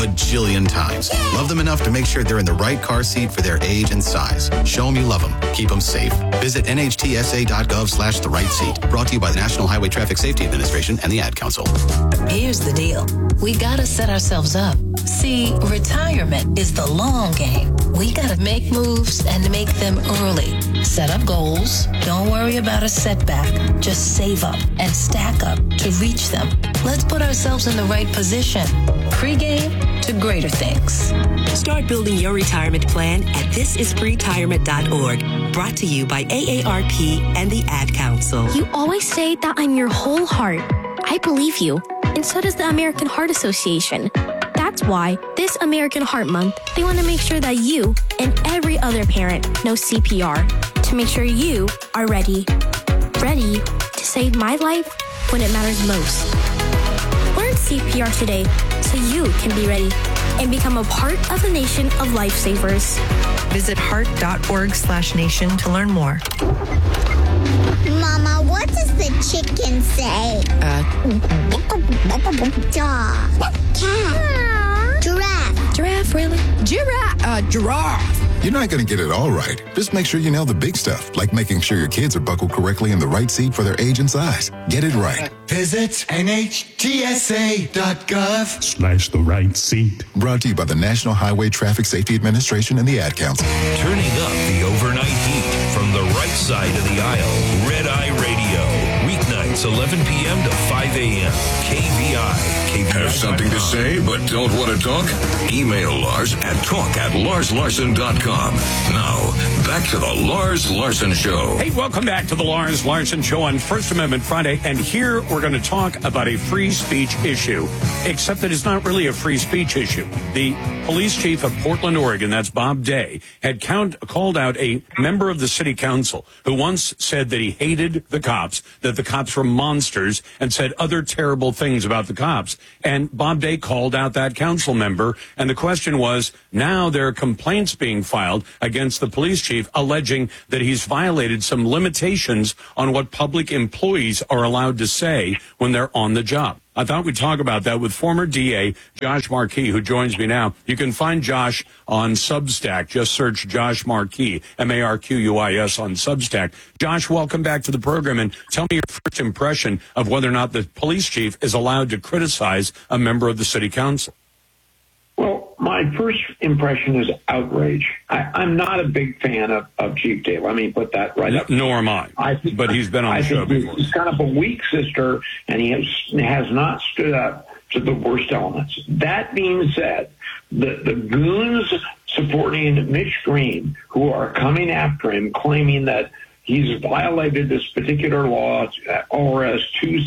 bajillion times. Love them enough to make sure they're in the right car seat for their age and size. Show them you love them. Keep them safe. Visit nhtsa.gov/the right seat. Brought to you by the National Highway Traffic Safety Administration and the Ad Council. Here's the deal. We gotta set ourselves up. See, retirement is the long game. We gotta make moves and make them early. Set up goals. Don't worry about a setback. Just save up and stack up to reach them. Let's put ourselves in the right position. Pre-game to greater things. Start building your retirement plan at thisispretirement.org. Brought to you by AARP and the Ad Council. You always say that I'm your whole heart. I believe you, and so does the American Heart Association. That's why this American Heart Month, they want to make sure that you and every other parent knows CPR to make sure you are ready. Ready to save my life when it matters most. Learn CPR today so you can be ready and become a part of the nation of lifesavers. Visit heart.org/nation to learn more. Mama, what does the chicken say? Dog. Cat. Giraffe. Giraffe, really? Giraffe. You're not going to get it all right. Just make sure you nail the big stuff, like making sure your kids are buckled correctly in the right seat for their age and size. Get it right. Visit nhtsa.gov/the right seat. Brought to you by the National Highway Traffic Safety Administration and the Ad Council. Turning up the overnight heat from the right side of the aisle. Red Eye Radio. Weeknights, 11 p.m. to 5 a.m. KVI. Have something to say but don't want to talk? Email Lars at talk@larslarson.com. Now, back to the Lars Larson Show. Hey, welcome back to the Lars Larson Show on First Amendment Friday. And here we're going to talk about a free speech issue, except that it's not really a free speech issue. The police chief of Portland, Oregon, that's Bob Day, had called out a member of the city council who once said that he hated the cops, that the cops were monsters, and said other terrible things about the cops. And Bob Day called out that council member, and the question was, now there are complaints being filed against the police chief alleging that he's violated some limitations on what public employees are allowed to say when they're on the job. I thought we'd talk about that with former DA Josh Marquis, who joins me now. You can find Josh on Substack. Just search Josh Marquis, Marquis on Substack. Josh, welcome back to the program, and tell me your first impression of whether or not the police chief is allowed to criticize a member of the city council. Well, my first impression is outrage. I'm not a big fan of Chief Day. Let me put that right up. Nor am I. But he's been on the show before. He's kind of a weak sister, and he has not stood up to the worst elements. That being said, the goons supporting Mitch Green, who are coming after him, claiming that he's violated this particular law, ORS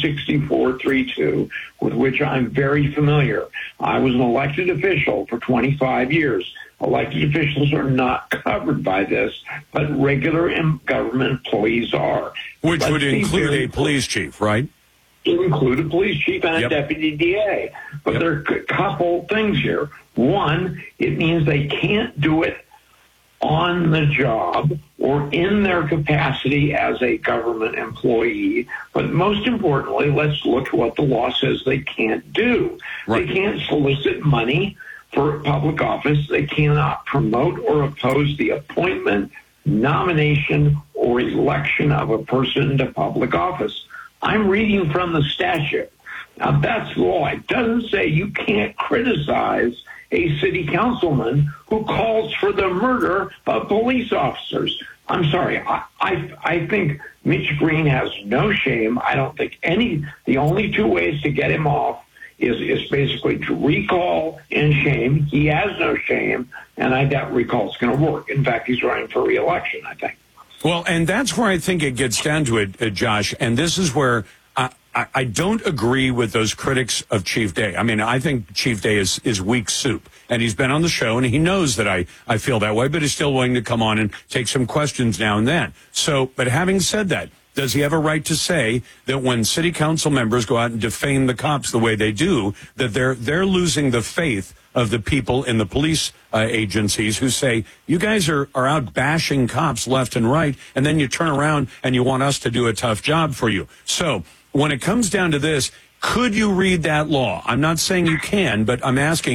26432, with which I'm very familiar. I was an elected official for 25 years. Elected officials are not covered by this, but regular government employees are. Which would include a police chief, right? It would include a police chief and a deputy DA. But there are a couple things here. One, it means they can't do it on the job or in their capacity as a government employee. But most importantly, let's look at what the law says they can't do. Right. They can't solicit money for public office. They cannot promote or oppose the appointment, nomination, or election of a person to public office. I'm reading from the statute. Now, that's law. It doesn't say you can't criticize a city councilman who calls for the murder of police officers. I'm sorry. I think Mitch Green has no shame. I don't think the only two ways to get him off is basically to recall and shame. He has no shame, and I doubt recall is going to work. In fact, he's running for re-election, I think. Well, and that's where I think it gets down to it, Josh, and this is where I don't agree with those critics of Chief Day. I mean, I think Chief Day is weak soup, and he's been on the show, and he knows that I feel that way, but he's still willing to come on and take some questions now and then. So, but having said that, does he have a right to say that when city council members go out and defame the cops the way they do, that they're losing the faith of the people in the police agencies who say, you guys are out bashing cops left and right, and then you turn around and you want us to do a tough job for you. So when it comes down to this, could you read that law? I'm not saying you can, but I'm asking,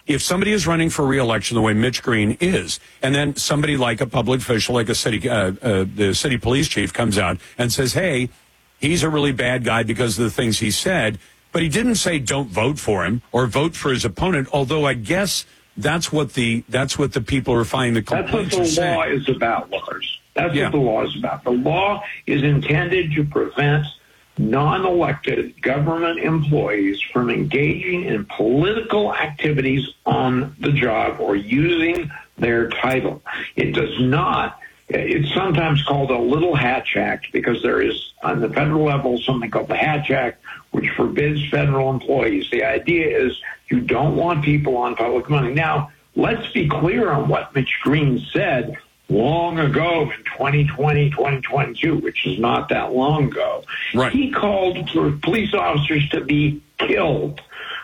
if somebody is running for re-election the way Mitch Green is, and then somebody like a public official, like a the city police chief comes out and says, hey, he's a really bad guy because of the things he said, but he didn't say don't vote for him or vote for his opponent, although I guess that's what the people are finding the complaints are saying. That's what the law is about, Lars. That's what the law is about. The law is intended to prevent non-elected government employees from engaging in political activities on the job or using their title. It does not. It's sometimes called a Little Hatch Act because there is, on the federal level, something called the Hatch Act, which forbids federal employees. The idea is you don't want people on public money. Now, let's be clear on what Mitch Green said long ago in 2020, 2022, which is not that long ago. Right. He called for police officers to be killed.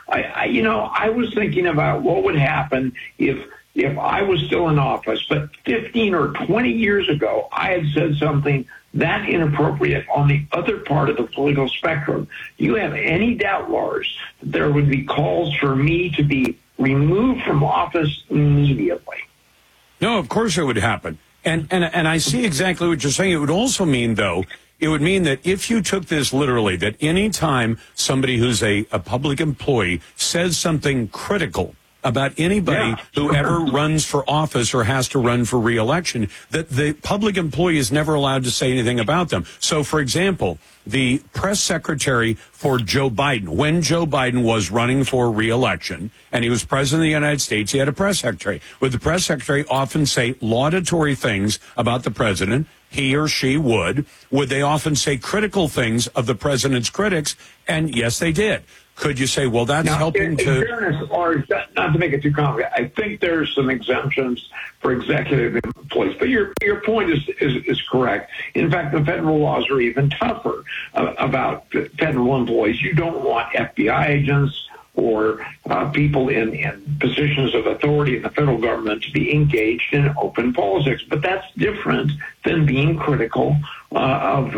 I was thinking about what would happen if I was still in office, but 15 or 20 years ago, I had said something that inappropriate on the other part of the political spectrum. Do you have any doubt, Lars, that there would be calls for me to be removed from office immediately? No, of course it would happen. And I see exactly what you're saying. It would also mean, though, it would mean that if you took this literally, that any time somebody who's a public employee says something critical about anybody who ever runs for office or has to run for re-election, that the public employee is never allowed to say anything about them. So, for example, the press secretary for Joe Biden, when Joe Biden was running for re-election and he was president of the United States, he had a press secretary. Would the press secretary often say laudatory things about the president? He or she would. Would they often say critical things of the president's critics? And yes, they did. Could you say, well, that's helping to... In fairness, or not to make it too complicated, I think there's some exemptions for executive employees. But your point is correct. In fact, the federal laws are even tougher about federal employees. You don't want FBI agents or people in positions of authority in the federal government to be engaged in open politics. But that's different than being critical of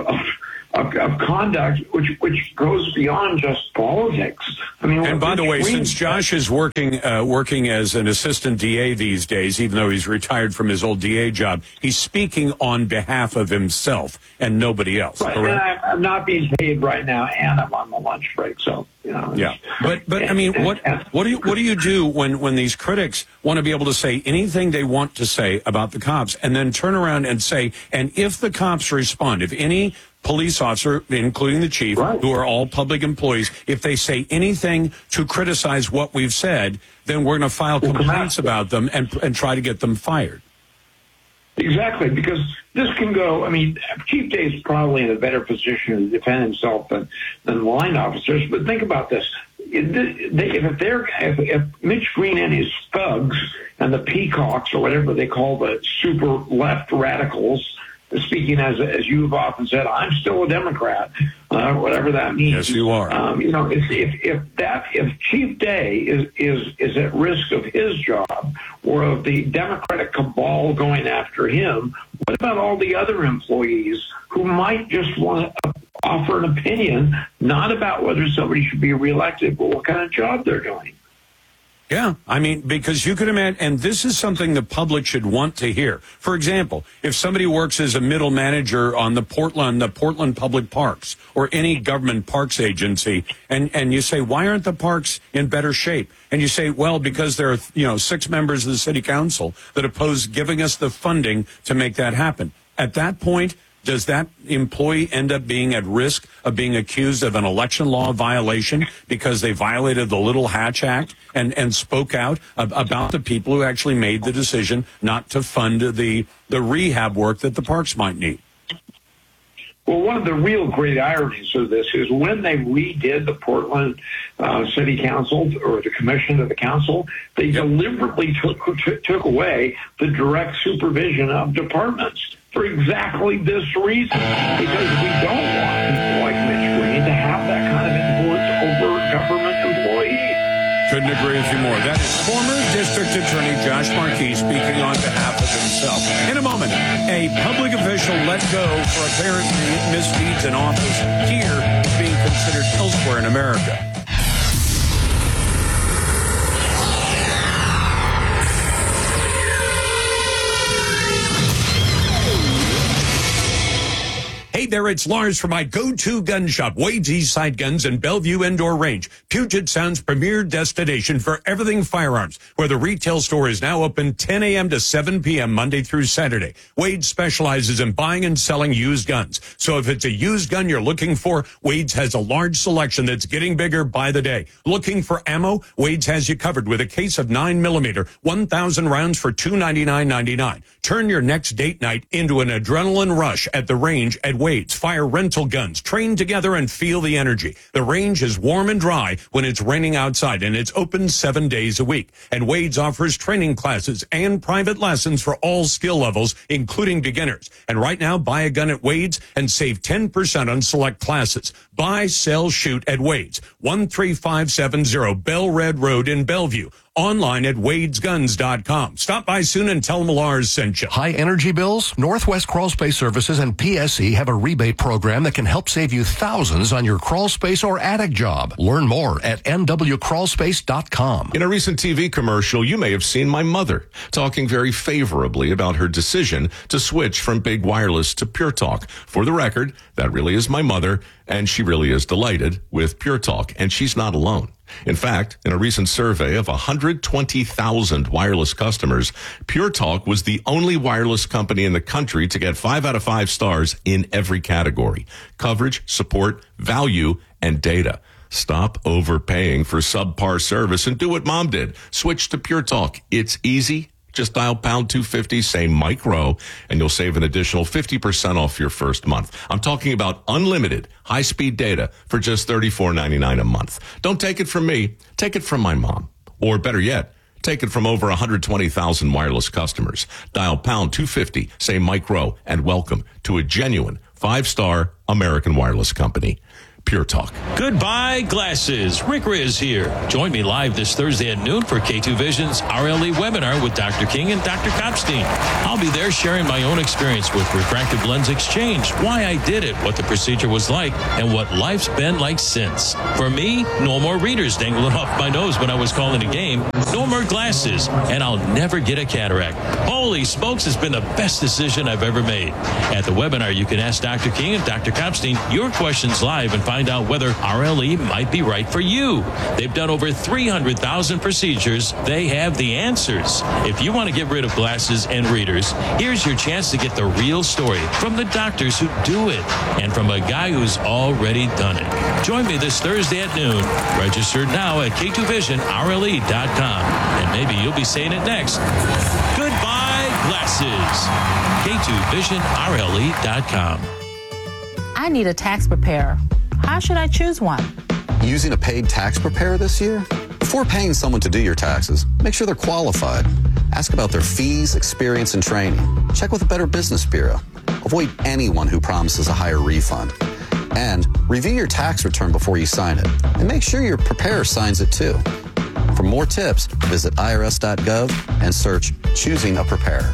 conduct, which goes beyond just politics. I mean, and by the way, since Josh is working as an assistant DA these days, even though he's retired from his old DA job, he's speaking on behalf of himself and nobody else. Right. Correct? And I'm not being paid right now, and I'm on the lunch break, so you know. Yeah, but I mean, what do you do when these critics want to be able to say anything they want to say about the cops, and then turn around and say, and if the cops respond, if any police officer, including the chief, who are all public employees, if they say anything to criticize what we've said, then we're going to file complaints about them and try to get them fired. Exactly, because this can go, I mean, Chief Day is probably in a better position to defend himself than line officers, but think about this. If Mitch Green and his thugs and the peacocks, or whatever they call the super left radicals, speaking as you've often said, I'm still a Democrat, whatever that means. Yes, you are. If Chief Day is at risk of his job or of the Democratic cabal going after him, what about all the other employees who might just want to offer an opinion, not about whether somebody should be reelected, but what kind of job they're doing? Yeah, I mean, because you could imagine, and this is something the public should want to hear. For example, if somebody works as a middle manager on the Portland Public Parks or any government parks agency, and you say, why aren't the parks in better shape? And you say, well, because there are 6 members of the city council that oppose giving us the funding to make that happen. At that point, does that employee end up being at risk of being accused of an election law violation because they violated the Little Hatch Act and spoke out about the people who actually made the decision not to fund the rehab work that the parks might need? Well, one of the real great ironies of this is when they redid the Portland City Council or the commission of the council, they deliberately took away the direct supervision of departments for exactly this reason, because we don't want people like Mitch Green to have that kind of influence over government employees. Couldn't agree with you more. That is former District Attorney Josh Markey speaking on behalf of himself. In a moment, a public official let go for apparent misdeeds in office here is being considered elsewhere in America. Hey there, it's Lars from my go-to gun shop, Wade's Eastside Guns in Bellevue Indoor Range, Puget Sound's premier destination for everything firearms, where the retail store is now open 10 a.m. to 7 p.m. Monday through Saturday. Wade specializes in buying and selling used guns. So if it's a used gun you're looking for, Wade's has a large selection that's getting bigger by the day. Looking for ammo? Wade's has you covered with a case of 9mm, 1,000 rounds for $299.99. Turn your next date night into an adrenaline rush at the range at Wade's. Fire rental guns, train together and feel the energy. The range is warm and dry when it's raining outside, and it's open 7 days a week. And Wade's offers training classes and private lessons for all skill levels, including beginners. And right now, buy a gun at Wade's and save 10% on select classes. Buy, sell, shoot at Wade's, 13570 Bell Red Road in Bellevue. Online at wadesguns.com. Stop by soon and tell them Lars sent you. High energy bills? Northwest Crawl Space Services and PSE have a rebate program that can help save you thousands on your crawl space or attic job. Learn more at nwcrawlspace.com. In a recent TV commercial, you may have seen my mother talking very favorably about her decision to switch from big wireless to Pure Talk. For the record, that really is my mother, and she really is delighted with Pure Talk, and she's not alone. In fact, in a recent survey of 120,000 wireless customers, Pure Talk was the only wireless company in the country to get 5 out of 5 stars in every category: coverage, support, value, and data. Stop overpaying for subpar service and do what Mom did. Switch to Pure Talk. It's easy. Just dial pound 250, say Mike Rowe, and you'll save an additional 50% off your first month. I'm talking about unlimited high-speed data for just $34.99 a month. Don't take it from me. Take it from my mom. Or better yet, take it from over 120,000 wireless customers. Dial pound 250, say Mike Rowe, and welcome to a genuine 5-star American wireless company. Pure Talk. Goodbye, glasses. Rick Riz here. Join me live this Thursday at noon for K2 Vision's RLE webinar with Dr. King and Dr. Kopstein. I'll be there sharing my own experience with refractive lens exchange, why I did it, what the procedure was like, and what life's been like since. For me, no more readers dangling off my nose when I was calling a game, no more glasses, and I'll never get a cataract. Holy smokes, it's been the best decision I've ever made. At the webinar, you can ask Dr. King and Dr. Kopstein your questions live and find out whether RLE might be right for you. They've done over 300,000 procedures. They have the answers. If you want to get rid of glasses and readers, here's your chance to get the real story from the doctors who do it and from a guy who's already done it. Join me this Thursday at noon. Register now at K2VisionRLE.com. And maybe you'll be saying it next. Goodbye, glasses. K2VisionRLE.com. I need a tax preparer. How should I choose one? Using a paid tax preparer this year? Before paying someone to do your taxes, make sure they're qualified. Ask about their fees, experience, and training. Check with a Better Business Bureau. Avoid anyone who promises a higher refund. And review your tax return before you sign it. And make sure your preparer signs it too. For more tips, visit irs.gov and search Choosing a Preparer.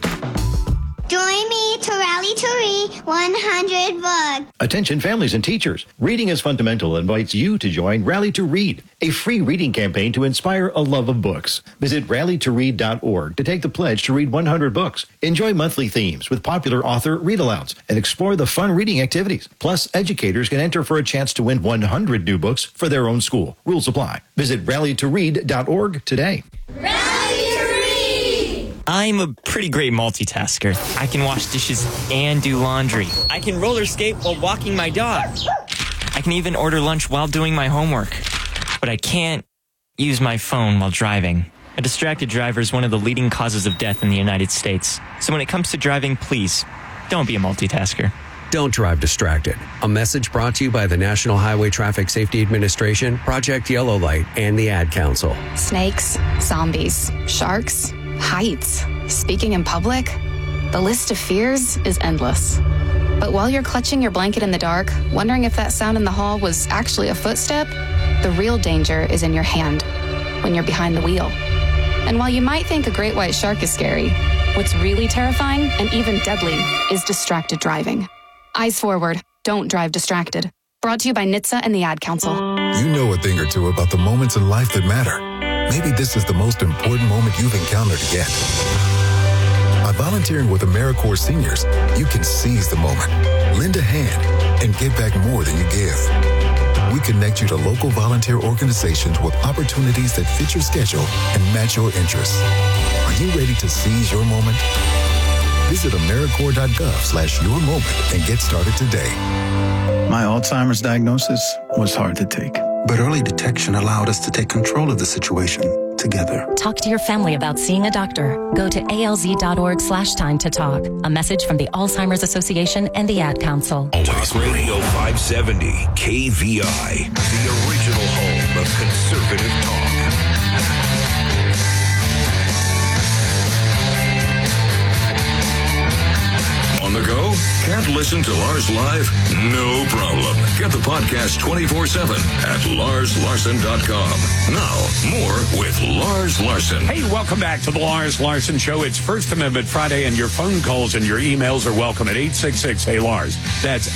Join me to rally to read 100 books. Attention families and teachers. Reading is Fundamental invites you to join Rally to Read, a free reading campaign to inspire a love of books. Visit rallytoread.org to take the pledge to read 100 books. Enjoy monthly themes with popular author read-alouds and explore the fun reading activities. Plus, educators can enter for a chance to win 100 new books for their own school. Rules apply. Visit rallytoread.org today. I'm a pretty great multitasker. I can wash dishes and do laundry. I can roller skate while walking my dog. I can even order lunch while doing my homework. But I can't use my phone while driving. A distracted driver is one of the leading causes of death in the United States. So when it comes to driving, please, don't be a multitasker. Don't drive distracted. A message brought to you by the National Highway Traffic Safety Administration, Project Yellow Light, and the Ad Council. Snakes, zombies, sharks, heights, speaking in public. The list of fears is endless. But while you're clutching your blanket in the dark, wondering if that sound in the hall was actually a footstep, the real danger is in your hand when you're behind the wheel. And while you might think a great white shark is scary, what's really terrifying and even deadly is distracted driving. Eyes forward. Don't drive distracted. Brought to you by NHTSA and the Ad Council. You know a thing or two about the moments in life that matter. Maybe this is the most important moment you've encountered yet. A volunteering with AmeriCorps seniors, you can seize the moment, lend a hand, and get back more than you give. We connect you to local volunteer organizations with opportunities that fit your schedule and match your interests. Are you ready to seize your moment? Visit AmeriCorps.gov/your moment and get started today. My Alzheimer's diagnosis was hard to take, but early detection allowed us to take control of the situation together. Talk to your family about seeing a doctor. Go to alz.org/time to talk. A message from the Alzheimer's Association and the Ad Council. Talk Radio 570, KVI, the original home of conservative talk. On the go? Can't listen to Lars live? No problem. Get the podcast 24/7 at LarsLarson.com. Now, more with Lars Larson. Hey, welcome back to the Lars Larson Show. It's First Amendment Friday, and your phone calls and your emails are welcome at 866-HEY-LARS. That's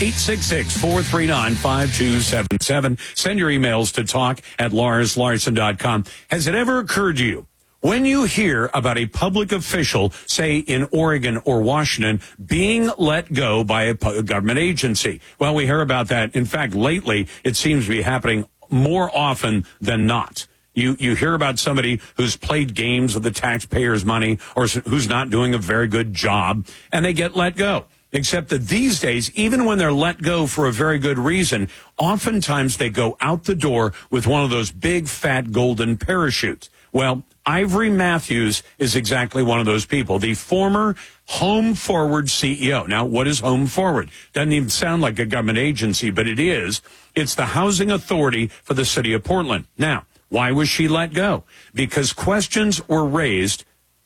866-439-5277. Send your emails to talk@LarsLarson.com. Has it ever occurred to you, when you hear about a public official, say in Oregon or Washington, being let go by a government agency? Well, we hear about that. In fact, lately, it seems to be happening more often than not. You hear about somebody who's played games with the taxpayers' money or who's not doing a very good job, and they get let go. Except that these days, even when they're let go for a very good reason, oftentimes they go out the door with one of those big, fat, golden parachutes. Well, Ivory Matthews is exactly one of those people, the former Home Forward CEO. Now, what is Home Forward? Doesn't even sound like a government agency, but it is. It's the housing authority for the city of Portland. Now, why was she let go? Because questions were raised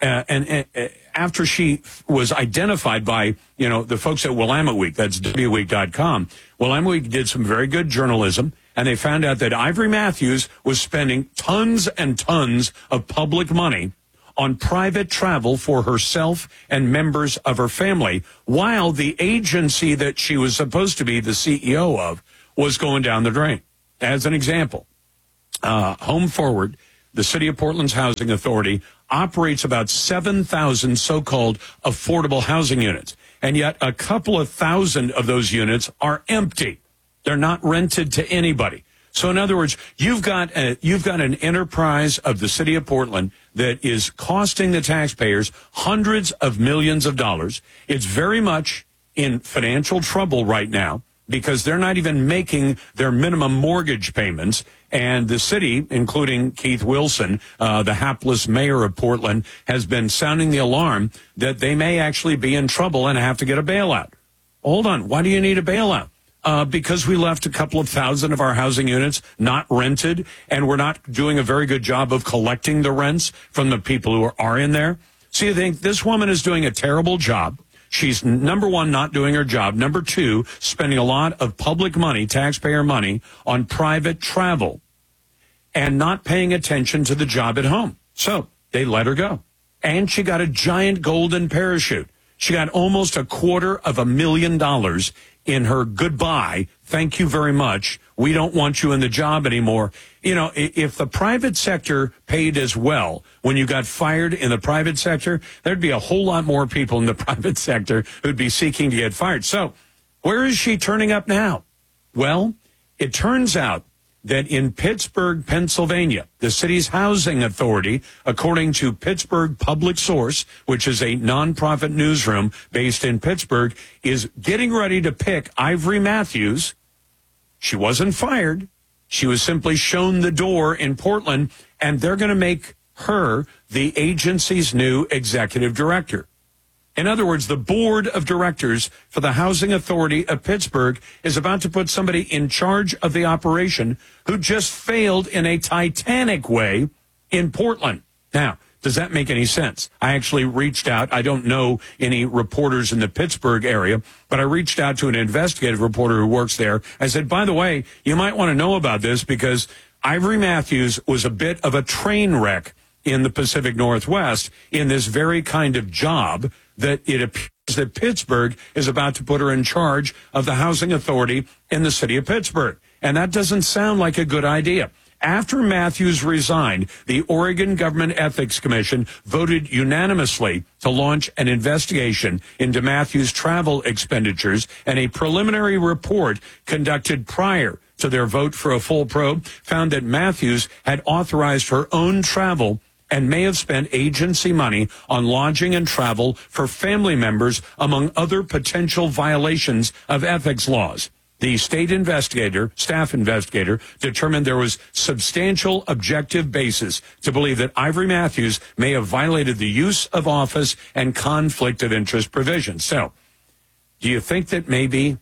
after she was identified by, the folks at Willamette Week, that's WWeek.com. Willamette Week did some very good journalism, and they found out that Ivory Matthews was spending tons and tons of public money on private travel for herself and members of her family, while the agency that she was supposed to be the CEO of was going down the drain. As an example, Home Forward, the City of Portland's housing authority, operates about 7,000 so-called affordable housing units, and yet a couple of thousand of those units are empty. They're not rented to anybody. So in other words, you've got an enterprise of the city of Portland that is costing the taxpayers hundreds of millions of dollars. It's very much in financial trouble right now because they're not even making their minimum mortgage payments. And the city, including Keith Wilson, the hapless mayor of Portland, has been sounding the alarm that they may actually be in trouble and have to get a bailout. Hold on. Why do you need a bailout? Because we left a couple of thousand of our housing units not rented, and we're not doing a very good job of collecting the rents from the people who are in there. So you think this woman is doing a terrible job. She's, number one, not doing her job. Number two, spending a lot of public money, taxpayer money, on private travel and not paying attention to the job at home. So they let her go. And she got a giant golden parachute. She got almost $250,000 in her goodbye. Thank you very much. We don't want you in the job anymore. If the private sector paid as well when you got fired in the private sector, there'd be a whole lot more people in the private sector who'd be seeking to get fired. So where is she turning up now? Well, it turns out that in Pittsburgh, Pennsylvania, the city's housing authority, according to Pittsburgh Public Source, which is a nonprofit newsroom based in Pittsburgh, is getting ready to pick Ivory Matthews. She wasn't fired. She was simply shown the door in Portland, and they're going to make her the agency's new executive director. In other words, the board of directors for the Housing Authority of Pittsburgh is about to put somebody in charge of the operation who just failed in a titanic way in Portland. Now, does that make any sense? I actually reached out. I don't know any reporters in the Pittsburgh area, but I reached out to an investigative reporter who works there. I said, by the way, you might want to know about this because Ivory Matthews was a bit of a train wreck in the Pacific Northwest in this very kind of job that it appears that Pittsburgh is about to put her in charge of the housing authority in the city of Pittsburgh. And that doesn't sound like a good idea. after Matthews resigned, the Oregon Government Ethics Commission voted unanimously to launch an investigation into Matthews' travel expenditures, and a preliminary report conducted prior to their vote for a full probe found that Matthews had authorized her own travel and may have spent agency money on lodging and travel for family members, among other potential violations of ethics laws. The staff investigator, determined there was substantial objective basis to believe that Ivory Matthews may have violated the use of office and conflict of interest provisions. So, do you think that maybe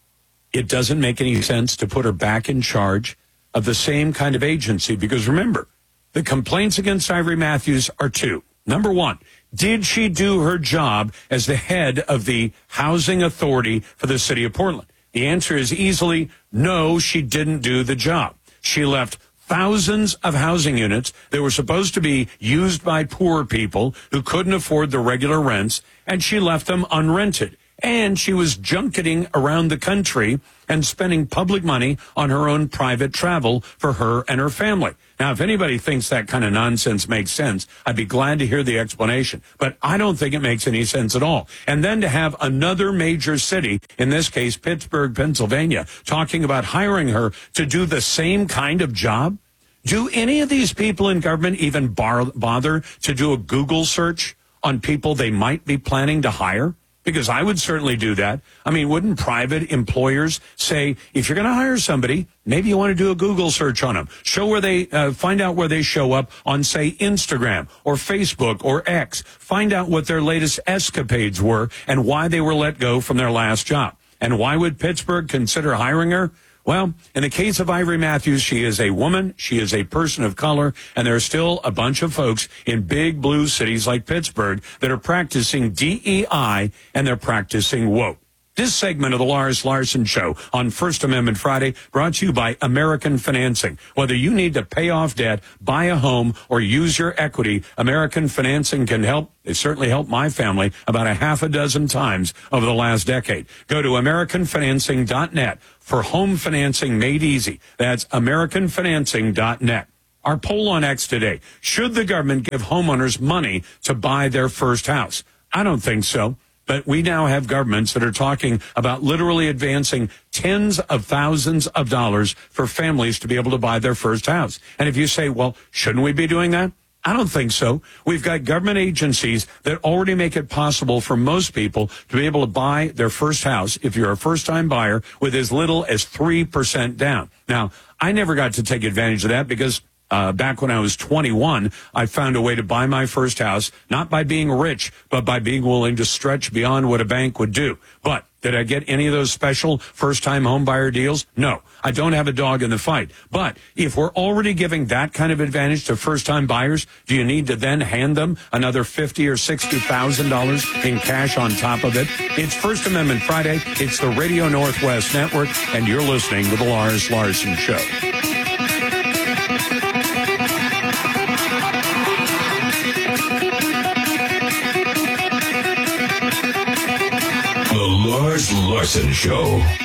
it doesn't make any sense to put her back in charge of the same kind of agency? Because remember, the complaints against Ivory Matthews are two. Number one, did she do her job as the head of the housing authority for the city of Portland? The answer is easily no, she didn't do the job. She left thousands of housing units that were supposed to be used by poor people who couldn't afford the regular rents, and she left them unrented. And she was junketing around the country and spending public money on her own private travel for her and her family. Now, if anybody thinks that kind of nonsense makes sense, I'd be glad to hear the explanation. But I don't think it makes any sense at all. And then to have another major city, in this case Pittsburgh, Pennsylvania, talking about hiring her to do the same kind of job? Do any of these people in government even bother to do a Google search on people they might be planning to hire? Because I would certainly do that. I mean, wouldn't private employers say, if you're going to hire somebody, maybe you want to do a Google search on them. Show where they, find out where they show up on, say, Instagram or Facebook or X. Find out what their latest escapades were and why they were let go from their last job. And why would Pittsburgh consider hiring her? Well, in the case of Ivory Matthews, she is a woman, she is a person of color, and there are still a bunch of folks in big blue cities like Pittsburgh that are practicing DEI, and they're practicing woke. This segment of the Lars Larson Show on First Amendment Friday brought to you by American Financing. Whether you need to pay off debt, buy a home, or use your equity, American Financing can help. It certainly helped my family about a half a dozen times over the last decade. Go to AmericanFinancing.net for home financing made easy. That's AmericanFinancing.net. Our poll on X today: should the government give homeowners money to buy their first house? I don't think so. But we now have governments that are talking about literally advancing tens of thousands of dollars for families to be able to buy their first house. And if you say, well, shouldn't we be doing that? I don't think so. We've got government agencies that already make it possible for most people to be able to buy their first house, if you're a first-time buyer, with as little as 3% down. Now, I never got to take advantage of that because back when I was 21, I found a way to buy my first house, not by being rich, but by being willing to stretch beyond what a bank would do. But did I get any of those special first-time home buyer deals? No, I don't have a dog in the fight. But if we're already giving that kind of advantage to first-time buyers, do you need to then hand them another $50,000 or $60,000 in cash on top of it? It's First Amendment Friday. It's the Radio Northwest Network, and you're listening to the Lars Larson Show. The Lars Larson Show.